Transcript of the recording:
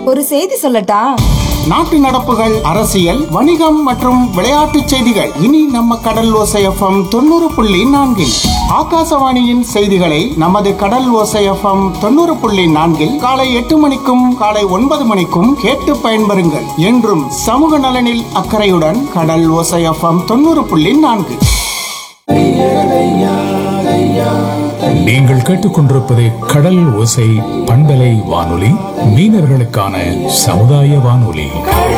ஒரு செய்தி சொல்லட்டா? நாட்டு நடப்புகள், அரசியல், வணிகம் மற்றும் விளையாட்டுச் செய்திகள் இனி நம்ம கடல் ஓசை எஃப்எம் 90.4. ஆகாசவாணியின் செய்திகளை நமது கடல் ஓசை எஃப்எம் 90.4 காலை 8 மணிக்கும் காலை 9 மணிக்கும் கேட்டு பயன்பெறுங்கள். என்றும் சமூக நலனில் அக்கறையுடன் கடல் ஓசை எஃப்எம் 90.4. நீங்கள் கேட்டுக்கொண்டிருப்பது கடல் ஓசை பண்பலை வானொலி, மீனவர்களுக்கான சமுதாய வானொலி.